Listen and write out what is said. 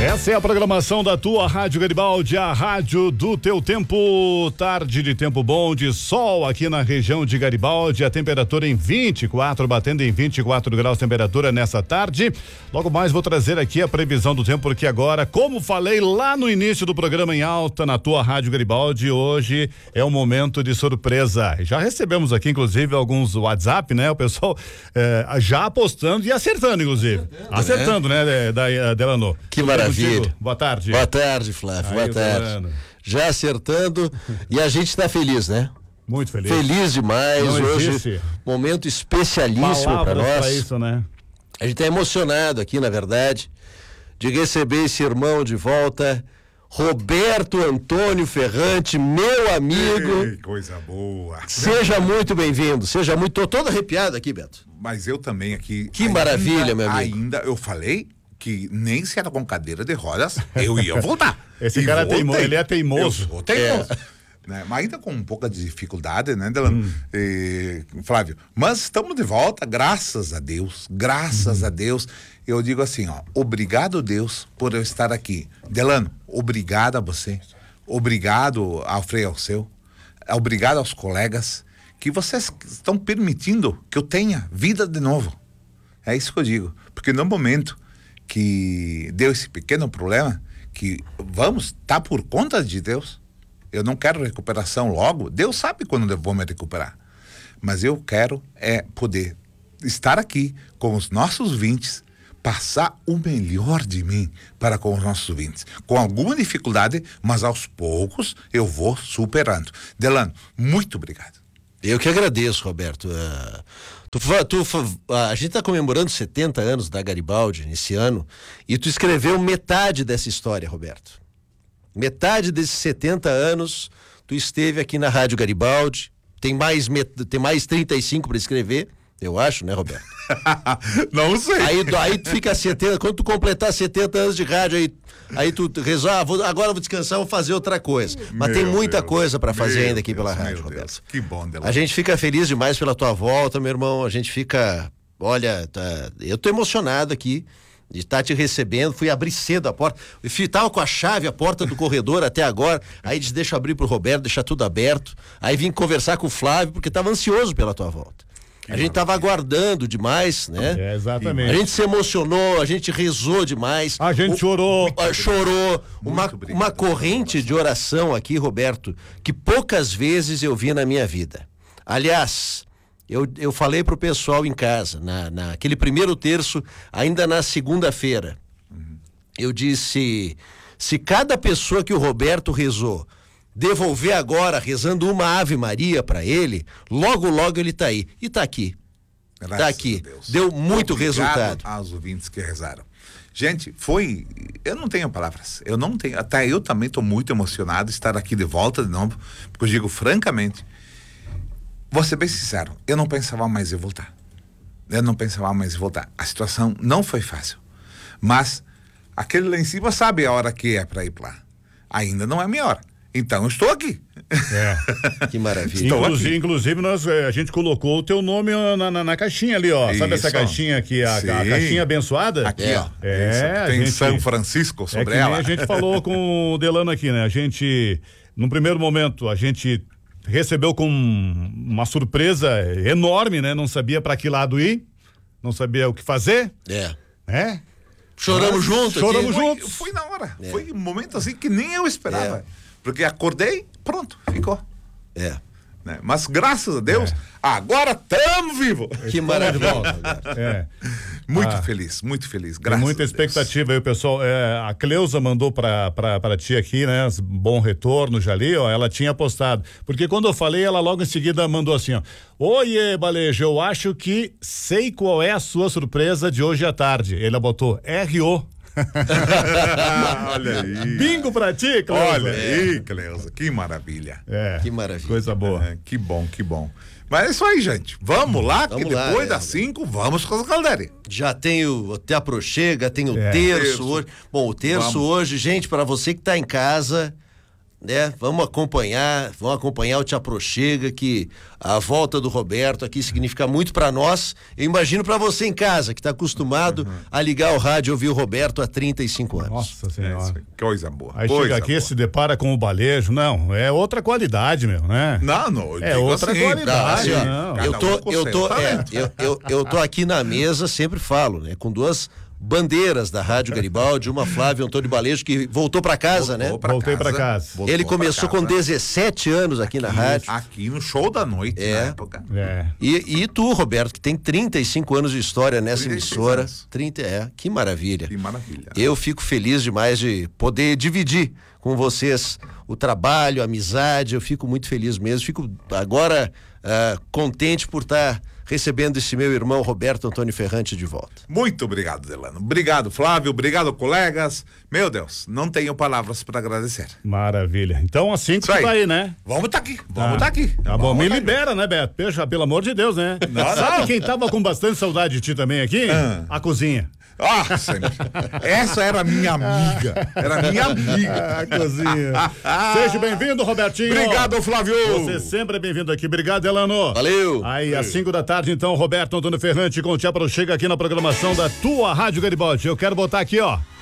Essa é a programação da tua Rádio Garibaldi, a rádio do teu tempo. Tarde de tempo bom, de sol aqui na região de Garibaldi, a temperatura em 24, batendo em 24 graus temperatura nessa tarde. Logo mais vou trazer aqui a previsão do tempo, porque agora, como falei lá no início do programa em alta na tua Rádio Garibaldi, hoje é um momento de surpresa. Já recebemos aqui, inclusive, alguns WhatsApp, né? O pessoal já apostando e acertando, inclusive. Acertando, né, Delano? Que maravilha. Boa tarde. Boa tarde, Flávio. Boa tarde. Já acertando e a gente está feliz, né? Muito feliz. Feliz demais. Não hoje. Existe. Momento especialíssimo para nós. Pra isso, né? A gente está emocionado aqui, na verdade, de receber esse irmão de volta, Roberto Antônio Ferrante, meu amigo. Ei, coisa boa. Seja muito bem-vindo. Seja muito. Tô todo arrepiado aqui, Beto. Mas eu também aqui. Que maravilha, meu amigo. Ainda eu falei que nem se era com cadeira de rodas, eu ia voltar. Esse cara ele é teimoso. Eu sou teimoso. Né? Mas ainda com um pouco de dificuldade, né, Delano? Flávio, mas estamos de volta, graças a Deus, graças a Deus. Eu digo assim, ó, obrigado Deus por eu estar aqui. Delano, obrigado a você, obrigado ao Frei Alceu, obrigado aos colegas, que vocês estão permitindo que eu tenha vida de novo. É isso que eu digo, porque no momento que deu esse pequeno problema, que vamos estar por conta de Deus, eu não quero recuperação logo, Deus sabe quando eu vou me recuperar, mas eu quero poder estar aqui com os nossos ouvintes, passar o melhor de mim para com os nossos ouvintes, com alguma dificuldade, mas aos poucos eu vou superando. Delano, muito obrigado. Eu que agradeço, Roberto. A gente está comemorando 70 anos da Garibaldi nesse ano e tu escreveu metade dessa história, Roberto. Metade desses 70 anos tu esteve aqui na Rádio Garibaldi, tem mais 35 para escrever, eu acho, né, Roberto? Não sei. Aí tu fica 70, quando tu completar 70 anos de rádio, aí tu resolve, agora eu vou descansar, vou fazer outra coisa. Mas tem muita coisa para fazer ainda aqui pela rádio, Roberto. Que bom, Delano. A gente fica feliz demais pela tua volta, meu irmão. A gente fica, olha, eu tô emocionado aqui de estar te recebendo. Fui abrir cedo a porta, tava com a chave, a porta do corredor até agora, aí disse, deixa eu abrir pro Roberto, deixar tudo aberto. Aí vim conversar com o Flávio, porque tava ansioso pela tua volta. A gente estava aguardando demais, né? Exatamente. A gente se emocionou, a gente rezou demais. A gente chorou. Chorou. Uma corrente de oração aqui, Roberto, que poucas vezes eu vi na minha vida. Aliás, eu falei pro pessoal em casa, naquele primeiro terço, ainda na segunda-feira, eu disse, se cada pessoa que o Roberto rezou devolver agora, rezando uma Ave Maria para ele, logo ele tá aí. E tá aqui. Graças tá aqui. a Deus. Deu muito Obrigado resultado. aos ouvintes que rezaram. Gente, eu não tenho palavras. Até eu também estou muito emocionado de estar aqui de volta de novo, porque eu digo francamente, vou ser bem sincero, eu não pensava mais em voltar. A situação não foi fácil. Mas aquele lá em cima sabe a hora que é para ir lá. Ainda não é minha hora. Então eu estou aqui. Que maravilha. Inclusive a gente colocou o teu nome na caixinha ali, ó. Isso. Sabe essa caixinha aqui, a caixinha abençoada? Aqui, ó. Tem São Francisco sobre ela. A gente falou com o Delano aqui, né? A gente, num primeiro momento, a gente recebeu com uma surpresa enorme, né? Não sabia para que lado ir, não sabia o que fazer. Choramos juntos. Foi na hora. Foi um momento assim que nem eu esperava. Porque acordei, pronto, ficou. Né? Mas graças a Deus, agora estamos vivos. Que maravilha. Muito feliz, muito feliz. Graças Tem muita expectativa aí, o pessoal. A Cleusa mandou pra ti aqui, né? Bom retorno já ali, ó. Ela tinha postado. Porque quando eu falei, ela logo em seguida mandou assim, ó. Oiê, Balejo, eu acho que sei qual é a sua surpresa de hoje à tarde. Ele botou R.O. Olha aí. Bingo pra ti, Cleusa. Olha aí, Cleusa. Que maravilha. Que maravilha. Coisa boa. Que bom. Mas é isso aí, gente. Vamos lá, que depois das 5, vamos com as caldeiras. Já tem até a prochega, tem o terço hoje. Bom, o terço hoje, gente, para você que tá em casa, né? Vamos acompanhar o Te Aproxega, que a volta do Roberto aqui significa muito para nós. Eu imagino para você em casa, que está acostumado a ligar o rádio e ouvir o Roberto há 35 anos. Nossa Senhora. Coisa boa. Aí coisa chega aqui, boa. se depara com o balejo. Não, é outra qualidade, meu, né? Não, É outra qualidade. Assim, não. Eu tô aqui na mesa, sempre falo, né? Com duas bandeiras da Rádio Garibaldi, uma Flávio Antônio Balejo, que voltou para casa, né? Voltei pra casa. Ele começou com 17 anos aqui na rádio. Aqui no show da noite, na época. É. E tu, Roberto, que tem 35 anos de história nessa 36 emissora. anos. Que maravilha. Que maravilha. Eu fico feliz demais de poder dividir com vocês o trabalho, a amizade. Eu fico muito feliz mesmo. Fico agora contente por estar recebendo esse meu irmão Roberto Antônio Ferrante de volta. Muito obrigado, Delano. Obrigado, Flávio. Obrigado, colegas. Meu Deus, não tenho palavras para agradecer. Maravilha. Então, assim que tu tá aí, né? Vamos tá aqui. Vamos tá aqui. Tá bom, Vamos me tá libera, né, Beto? Poxa, pelo amor de Deus, né? Não, Sabe não. quem tava com bastante saudade de ti também aqui? A cozinha. Ah, sempre. Essa era a minha amiga. Era minha amiga. A cozinha. Seja bem-vindo, Robertinho. Obrigado, Flávio. Você sempre é bem-vindo aqui. Obrigado, Elano. Valeu. Aí, às 5 da tarde, então, Roberto Antônio Ferrante com o Te Aproxega aqui na programação da tua Rádio Garibaldi. Eu quero botar aqui, ó.